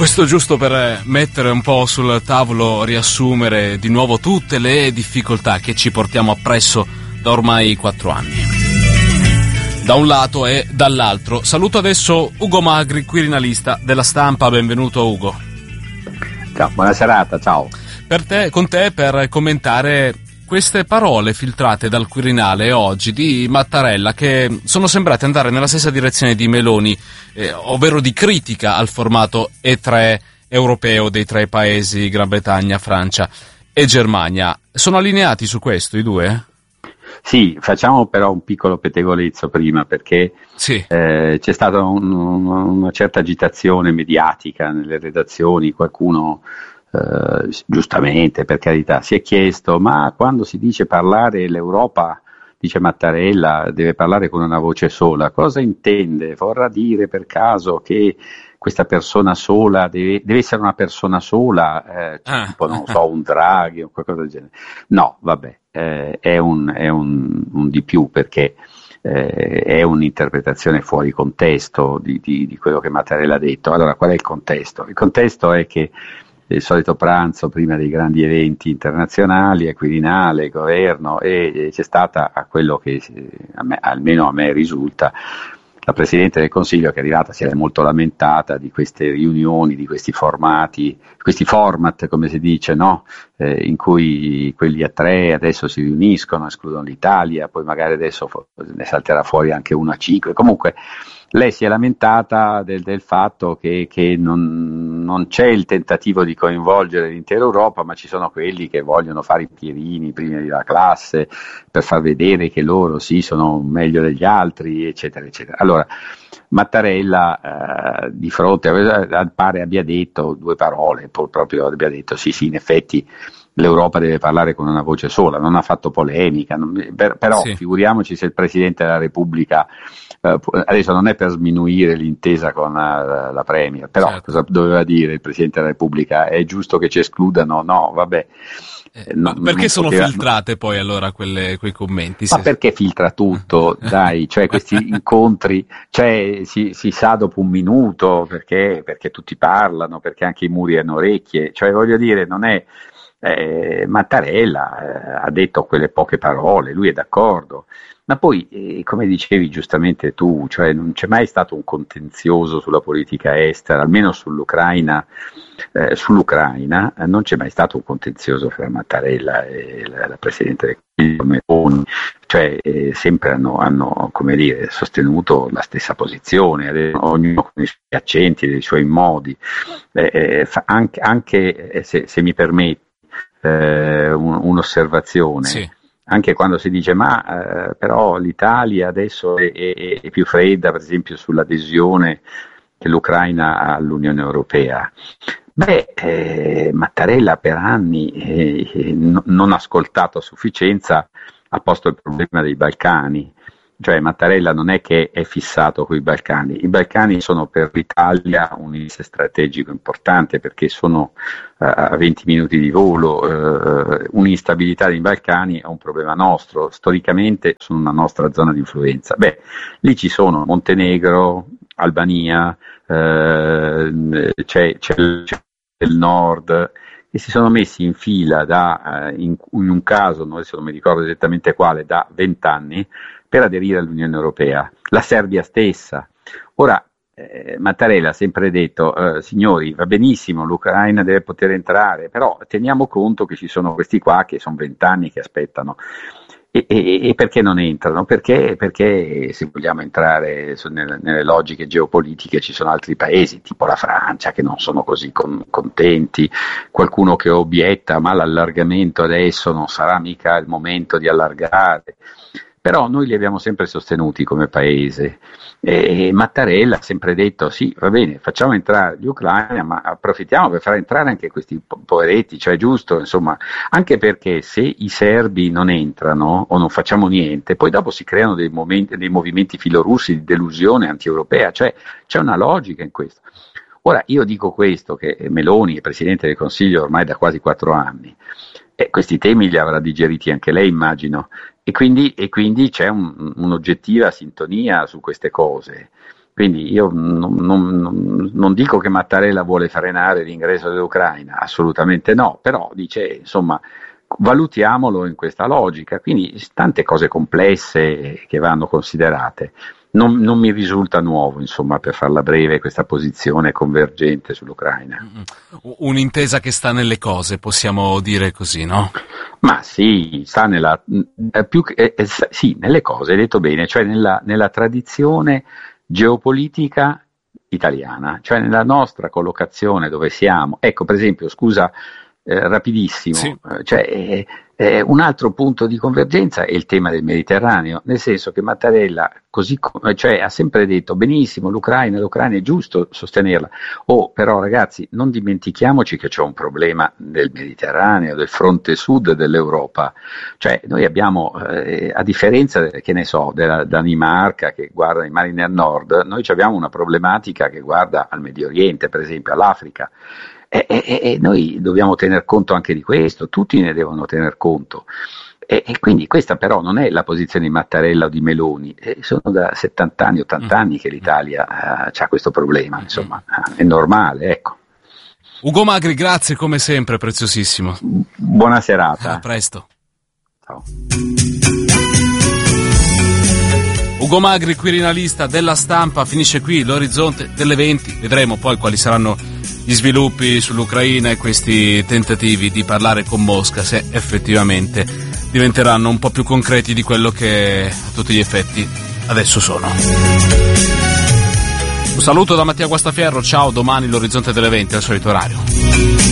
Questo giusto per mettere un po' sul tavolo, riassumere di nuovo tutte le difficoltà che ci portiamo appresso da ormai 4 anni. Da un lato e dall'altro. Saluto adesso Ugo Magri, quirinalista della Stampa. Benvenuto Ugo. Ciao, buona serata, ciao. Con te per commentare queste parole filtrate dal Quirinale oggi di Mattarella, che sono sembrate andare nella stessa direzione di Meloni, ovvero di critica al formato E3 europeo dei 3 paesi Gran Bretagna, Francia e Germania. Sono allineati su questo i due? Sì, facciamo però un piccolo pettegolezzo prima, perché sì. C'è stata una certa agitazione mediatica nelle redazioni, qualcuno giustamente, per carità, si è chiesto: ma quando si dice parlare l'Europa, dice Mattarella, deve parlare con una voce sola, cosa intende? Vorrà dire per caso che questa persona sola deve essere una persona sola, tipo, non so, un Draghi o qualcosa del genere? No, vabbè, è un di più, perché è un'interpretazione fuori contesto di quello che Mattarella ha detto. Allora, qual è il contesto? Il contesto è che il solito pranzo prima dei grandi eventi internazionali, Quirinale, governo, e c'è stata, a quello che almeno a me risulta, la Presidente del Consiglio, che è arrivata, si è molto lamentata di queste riunioni, di questi formati, questi format, come si dice, no? In cui quelli a 3 adesso si riuniscono, escludono l'Italia, poi magari adesso ne salterà fuori anche uno a 5. Comunque lei si è lamentata del fatto che non c'è il tentativo di coinvolgere l'intera Europa, ma ci sono quelli che vogliono fare i pierini prima della classe per far vedere che loro sì sono meglio degli altri, eccetera, eccetera. Allora, Mattarella di fronte pare abbia detto 2 parole, poi proprio abbia detto sì, in effetti l'Europa deve parlare con una voce sola, non ha fatto polemica, però sì. Figuriamoci se il Presidente della Repubblica, adesso non è per sminuire l'intesa con la Premier, però certo. Cosa doveva dire il Presidente della Repubblica? È giusto che ci escludano? No, vabbè. Ma perché sono filtrate poi allora quei commenti? Ma perché filtra tutto? Dai, cioè questi incontri, cioè si sa dopo un minuto, perché tutti parlano, perché anche i muri hanno orecchie, cioè voglio dire, non è... Mattarella ha detto quelle poche parole, lui è d'accordo, ma poi come dicevi giustamente tu, cioè non c'è mai stato un contenzioso sulla politica estera, almeno sull'Ucraina non c'è mai stato un contenzioso fra Mattarella e la Presidente del Consiglio Meloni, cioè sempre hanno come dire, sostenuto la stessa posizione, ognuno con i suoi accenti e i suoi modi, anche se mi permetti un'osservazione, sì. Anche quando si dice però l'Italia adesso è più fredda, per esempio, sull'adesione dell'Ucraina all'Unione Europea. Mattarella per anni non ascoltato a sufficienza ha posto il problema dei Balcani. Cioè Mattarella non è che è fissato con i Balcani sono per l'Italia un indice strategico importante, perché sono a 20 minuti di volo, un'instabilità dei Balcani è un problema nostro, storicamente sono una nostra zona di influenza. Lì ci sono Montenegro, Albania, c'è il nord, che si sono messi in fila in un caso, adesso non mi ricordo esattamente quale, da 20 anni, per aderire all'Unione Europea, la Serbia stessa. Ora, Mattarella ha sempre detto, signori, va benissimo, l'Ucraina deve poter entrare, però teniamo conto che ci sono questi qua che sono 20 anni che aspettano. E perché non entrano? Perché se vogliamo entrare nelle logiche geopolitiche ci sono altri paesi, tipo la Francia, che non sono così contenti, qualcuno che obietta, ma l'allargamento adesso non sarà mica il momento di allargare. Però noi li abbiamo sempre sostenuti come paese, e Mattarella ha sempre detto sì, va bene, facciamo entrare l'Ucraina, ma approfittiamo per far entrare anche questi poveretti, cioè giusto, insomma, anche perché se i serbi non entrano o non facciamo niente, poi dopo si creano dei movimenti filorussi di delusione anti-europea, cioè c'è una logica in questo. Ora io dico questo, che Meloni è Presidente del Consiglio ormai da quasi 4 anni, e questi temi li avrà digeriti anche lei, immagino, e quindi c'è un'oggettiva sintonia su queste cose. Quindi io non dico che Mattarella vuole frenare l'ingresso dell'Ucraina, assolutamente no, però dice, insomma, valutiamolo in questa logica, quindi tante cose complesse che vanno considerate. Non mi risulta nuovo, insomma, per farla breve, questa posizione convergente sull'Ucraina. Un'intesa che sta nelle cose, possiamo dire così, no? Ma sì, sta sì, nelle cose, hai detto bene, cioè nella tradizione geopolitica italiana, cioè nella nostra collocazione dove siamo. Ecco, per esempio, scusa, rapidissimo, sì. Cioè, un altro punto di convergenza è il tema del Mediterraneo, nel senso che Mattarella cioè, ha sempre detto benissimo l'Ucraina è giusto sostenerla, però ragazzi non dimentichiamoci che c'è un problema del Mediterraneo, del fronte sud dell'Europa, cioè noi abbiamo, a differenza che ne so, della Danimarca che guarda i mari nel nord, noi abbiamo una problematica che guarda al Medio Oriente, per esempio all'Africa. E noi dobbiamo tener conto anche di questo, tutti ne devono tener conto. E quindi questa però non è la posizione di Mattarella o di Meloni, sono da 70 anni, 80 anni che l'Italia ha questo problema, insomma, è normale, ecco. Ugo Magri, grazie come sempre, preziosissimo. Buona serata. A presto. Ciao. Ugo Magri, quirinalista della Stampa, finisce qui l'orizzonte delle 20, vedremo poi quali saranno gli sviluppi sull'Ucraina e questi tentativi di parlare con Mosca, se effettivamente diventeranno un po' più concreti di quello che a tutti gli effetti adesso sono. Un saluto da Mattia Guastaferro, ciao, domani l'orizzonte delle 20 al solito orario.